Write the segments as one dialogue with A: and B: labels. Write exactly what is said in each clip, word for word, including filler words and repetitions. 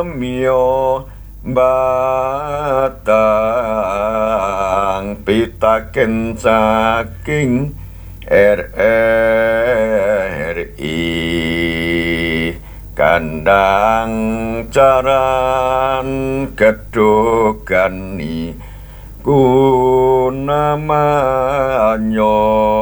A: Mio batang pitaken saking R R I kandang caran gedhogani kunamanyo.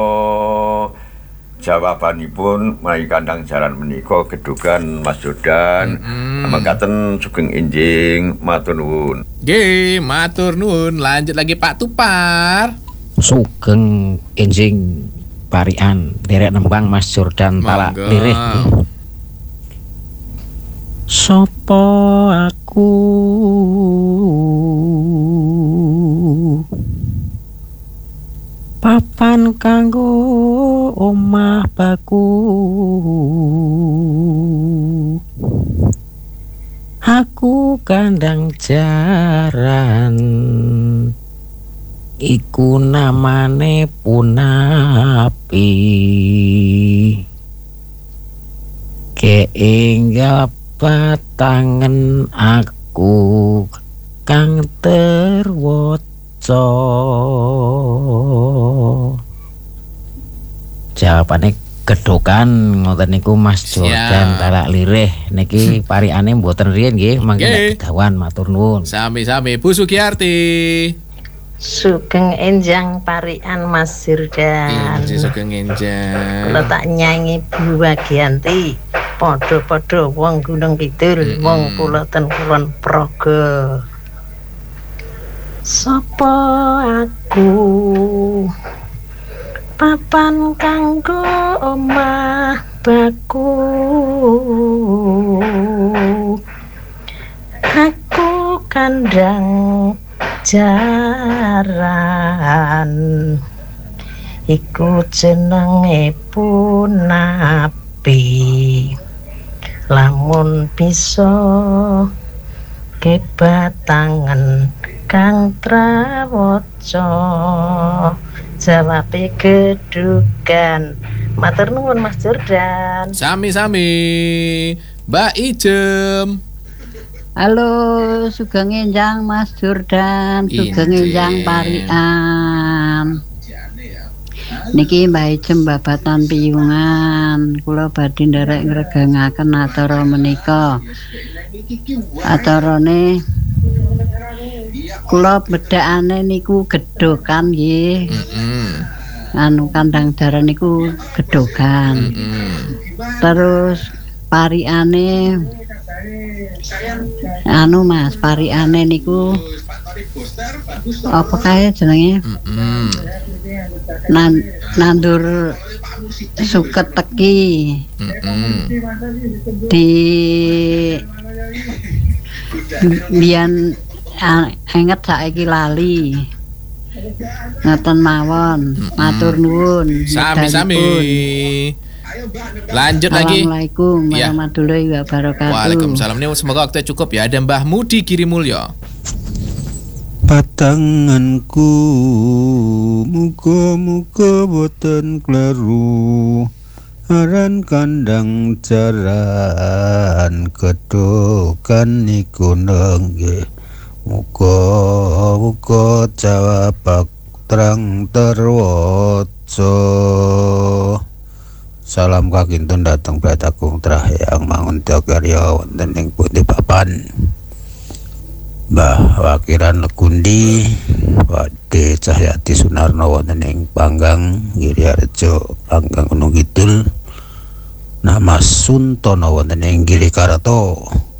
A: Jawabanipun mai kandang jaran menika gedhogan Mas Jordan. Mm-hmm. Mangkaten sugeng enjing matur nuwun.
B: Nggih, matur nuwun. Lanjut lagi Pak Tupar.
C: Sugeng enjing parian derek nembang Mas Jordan Talak lirih. Sopo aku papan kanggo omah baku, aku kandang jaran iku namane Punapi, keinggal patangen aku kang terwoco. Jawabane gedhogan ngoten niku Mas Jordan Talak lirih niki pariane mboten riyen nggih mangke kedawan matur nuwun.
B: Sami-sami Bu Sugiyarti.
D: Sugeng enjang parian Mas Jordan.
B: Injih sugeng enjang.
D: Kula tak nyanyi Bu Wagiyanti. Padha-padha wong Gunung Kidul, wong kula ten Kulon Progo. Sopo aku papan kanggo omah baku, aku kandang jaran iku jenenge Punapi, lamun bisa kebatangan kang trawoco. Jawabe gedhugan. Matur nuwun Mas Jordan.
B: Sami-sami Mbak Ijem.
E: Halo, sugeng enjang Mas Jordan, sugeng enjang parian. Niki Mbak Ijem babatan piyungan. Kula badhe nderek ngregangaken acara menika. Acarane kula bedakane niku gedhogan nggih. Heeh. Anu kandang jaran niku gedhogan. Heeh. Terus pariane anu Mas, pariane niku apa kae jenenge? Heeh. Nan nandur suket teki. Heeh. Di biyen inget saiki lali. Ngoten mawon. Matur nuwun.
B: Sami-sami. Lanjut lagi.
E: Assalamualaikum warahmatullahi wabarakatuh.
B: Waalaikumsalam. Ini semoga waktunya cukup ya. Ada Mbah Mudi Girimulyo.
F: Patanganku muga-muga boten kleru, aran kandang jaran gedhogan niku nggih. Muga-muga jawab terang terwaca. Salam kakintun dateng Batagung Trahyang mangun karya wonten ing pundi papan. Mbah Wakiran Lekundi Wade Cahyati Sunarno wonten ing Panggang Giriharjo Panggang Gunung Kidul. Nama Suntono wonten ing Girikarto.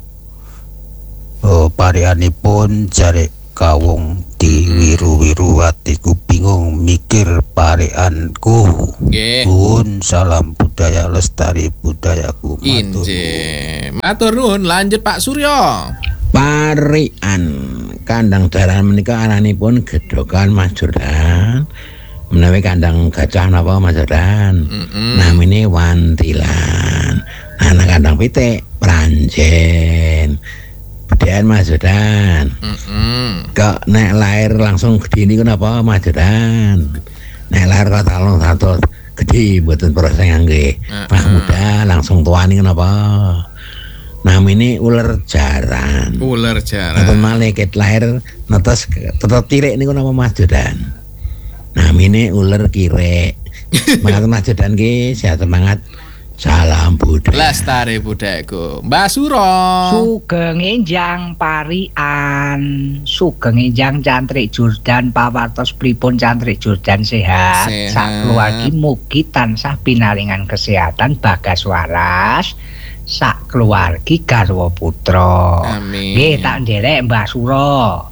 F: Oh, parianipun jarek kawung diwiru-wiru atiku bingung mikir parianku. Pun salam budaya lestari budayaku.
B: Inje matur nuwun. Lanjut Pak Suryo.
C: Parian kandang jaran menika aranipun gedhogan Mas Jordan. Menawi kandang gajah napa Mas Jordan? Mm-hmm. Namine Wantilan. Anak kandang pitik Pranjen. Bedean Mas Jordan. Mm-hmm. Kok nek lahir langsung gede niku napa Mas Jordan? Nek lahir kok talung satu gede mboten proses nggih. Pas muda langsung tua niku napa? namine ular jaran.
B: Ular jaran.
C: Nonton malaikat lahir netes tetep tirik niku napa Mas Jodan. Namine ular kirek. Semangat Mas Jodan ki sehat semangat. Salam budaya.
B: Lestari budayaku. Mbak Suro.
G: Sugeng enjang parian, sugeng enjang Cantrik Jordan pawartos pripun Cantrik Jordan sehat.
B: Sehat.
G: Sakeluargi mugi tansah pinaringan kesehatan bagas waras. Sak keluargi garwa putra.
B: Amin.
G: Nggih tak nderek Mbah Suro.